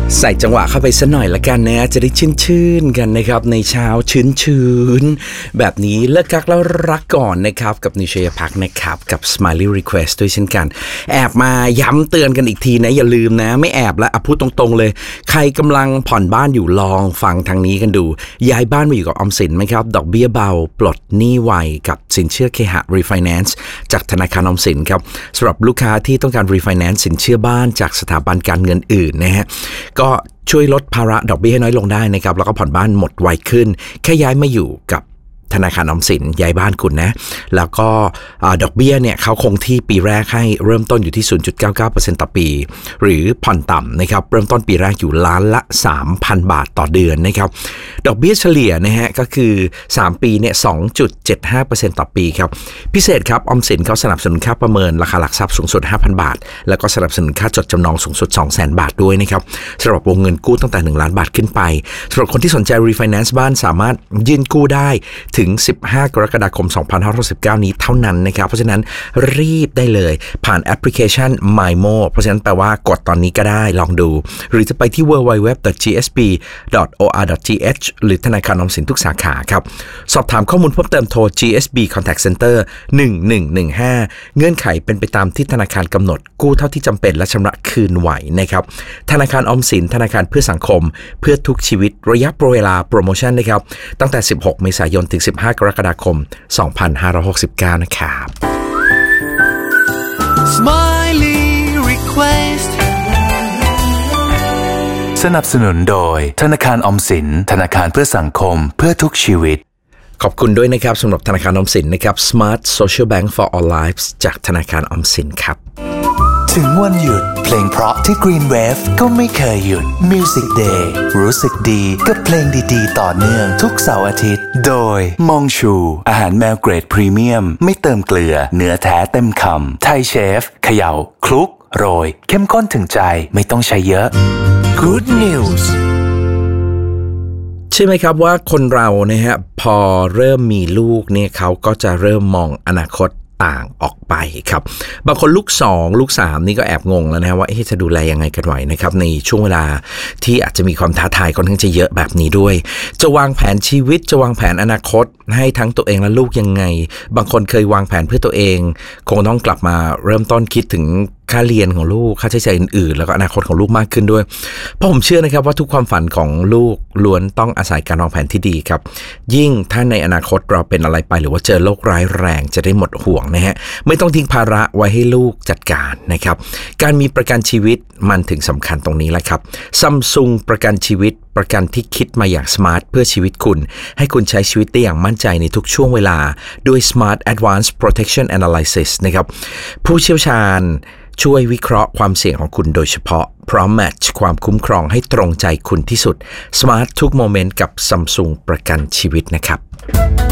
ใส่จังหวะเข้าไปสักหน่อยละกันนะจะได้ชื่นๆกันนะครับในเช้าชื้นๆแบบนี้เลิกกักแล้วรักก่อนนะครับกับนิชยพักนะครับกับ Smiley Request ด้วยเช่นกันแอบมาย้ำเตือนกันอีกทีนะอย่าลืมนะไม่แอบแล้วพูดตรงๆเลยใครกำลังผ่อนบ้านอยู่ลองฟังทางนี้กันดูย้ายบ้านมาอยู่กับออมสินไหมครับดอกเบี้ยเบาปลดหนี้ไวกับสินเชื่อเคหะ Refinance จากธนาคารออมสินครับสำหรับลูกค้าที่ต้องการ Refinance สินเชื่อบ้านจากสถาบันการเงินอื่นนะฮะก็ช่วยลดภาระดอกเบี้ยให้น้อยลงได้นะครับแล้วก็ผ่อนบ้านหมดไวขึ้นแค่ย้ายมาอยู่กับธนาคารออมสินย้ายบ้านคุณนะแล้วก็ดอกเบี้ยเนี่ยเขาคงที่ปีแรกให้เริ่มต้นอยู่ที่ 0.99% ต่อปีหรือผ่อนต่ำนะครับเริ่มต้นปีแรกอยู่ล้านละ 3,000 บาทต่อเดือนนะครับดอกเบี้ยเฉลี่ยนะฮะก็คือ3ปีเนี่ย 2.75% ต่อปีครับพิเศษครับออมสินเขาสนับสนุนค่าประเมินราคาหลักทรัพย์สูงสุด 5,000 บาทแล้วก็สนับสนุนค่าจดจำนองสูงสุด 200,000 บาทด้วยนะครับสำหรับวงเงินกู้ตั้งแต่1ล้านบาทขึ้นไปสำหรับคนที่สนใจ Refinance บ้านสามารถยื่นกู้ได้ถึง15 กรกฎาคม 2569 นี้เท่านั้นนะครับเพราะฉะนั้นรีบได้เลยผ่านแอปพลิเคชัน MyMo เพราะฉะนั้นแปลว่ากดตอนนี้ก็ได้ลองดูหรือจะไปที่ www.gsb.or.th หรือธนาคารออมสินทุกสาขาครับสอบถามข้อมูลเพิ่มเติมโทร GSB Contact Center 1115เงื่อนไขเป็นไปตามที่ธนาคารกำหนดกู้เท่าที่จำเป็นและชำระคืนไหวนะครับธนาคารออมสินธนาคารเพื่อสังคมเพื่อทุกชีวิตระยะเวลาโปรโมชั่นนะครับตั้งแต่16 เมษายนถึง15 กรกฎาคม 2569 นะครับ Smiley Request สนับสนุนโดยธนาคารออมสินธนาคารเพื่อสังคมเพื่อทุกชีวิตขอบคุณด้วยนะครับสำหรับธนาคารออมสินนะครับ Smart Social Bank for All Lives จากธนาคารออมสินครับถึงวันหยุดเพลงเพราะที่ Green Wave ก็ไม่เคยหยุด Music Day รู้สึกดีกับเพลงดีๆต่อเนื่องทุกเสาร์อาทิตย์โดยมองชูอาหารแมวเกรดพรีเมียมไม่เติมเกลือเนื้อแท้เต็มคำไทยเชฟเขย่าคลุกโรยเข้มข้นถึงใจไม่ต้องใช้เยอะ Good News ใช่ไหมครับว่าคนเรานะฮะพอเริ่มมีลูกเนี่ยเขาก็จะเริ่มมองอนาคตต่างออกไปครับบางคนลูก2ลูก3นี่ก็แอบงงแล้วนะว่าจะดูแลยังไงกันไหวนะครับในช่วงเวลาที่อาจจะมีความท้าทายค่อนข้างจะเยอะแบบนี้ด้วยจะวางแผนชีวิตจะวางแผนอนาคตให้ทั้งตัวเองและลูกยังไงบางคนเคยวางแผนเพื่อตัวเองคงต้องกลับมาเริ่มต้นคิดถึงค่าเรียนของลูกค่าใช้จ่ายอื่นๆแล้วก็อนาคตของลูกมากขึ้นด้วยเพราะผมเชื่อนะครับว่าทุกความฝันของลูกล้วนต้องอาศัยการวางแผนที่ดีครับยิ่งถ้าในอนาคตเราเป็นอะไรไปหรือว่าเจอโรคร้ายแรงจะได้หมดห่วงนะฮะไม่ต้องทิ้งภาระไว้ให้ลูกจัดการนะครับการมีประกันชีวิตมันถึงสำคัญตรงนี้แหละครับ Samsung ประกันชีวิตประกันที่คิดมาอย่างสมาร์ทเพื่อชีวิตคุณให้คุณใช้ชีวิตได้อย่างมั่นใจในทุกช่วงเวลาด้วย Smart Advanced Protection Analysis นะครับผู้เชี่ยวชาญช่วยวิเคราะห์ความเสี่ยงของคุณโดยเฉพาะพร้อมแมทช์ความคุ้มครองให้ตรงใจคุณที่สุด Smart ทุกโมเมนต์กับ Samsung ประกันชีวิตนะครับ